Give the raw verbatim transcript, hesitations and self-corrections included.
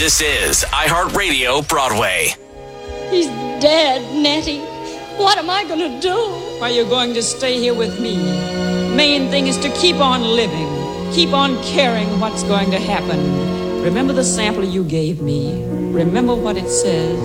This is iHeartRadio Broadway. He's dead, Nettie. What am I going to do? Why, you're going to stay here with me. Main thing is to keep on living. Keep on caring what's going to happen. Remember the sample you gave me. Remember what it says.